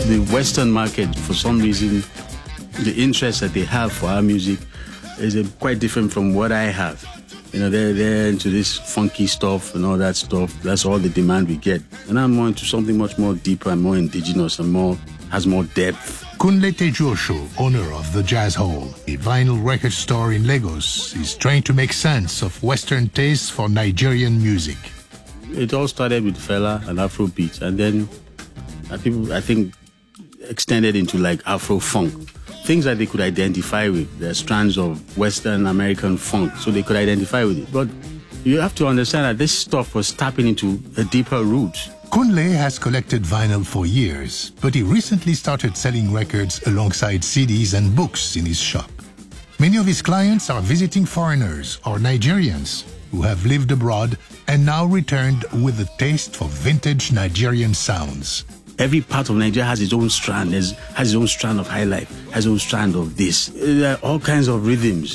The Western market, for some reason, the interest that they have for our music is quite different from what I have. You know, they're into this funky stuff and all that stuff. That's all the demand we get. And I'm more into something much more deeper and more indigenous and has more depth. Kunle Tejuosho, owner of the Jazz Hall, a vinyl record store in Lagos, is trying to make sense of Western tastes for Nigerian music. It all started with Fela and Afrobeat, and then I think extended into like Afro funk. Things that they could identify with. There are strands of Western American funk, so they could identify with it. But you have to understand that this stuff was tapping into a deeper root. Kunle has collected vinyl for years, but he recently started selling records alongside CDs and books in his shop. Many of his clients are visiting foreigners or Nigerians who have lived abroad and now returned with a taste for vintage Nigerian sounds. Every part of Nigeria has its own strand, has its own strand of high life, has its own strand of this. There are all kinds of rhythms.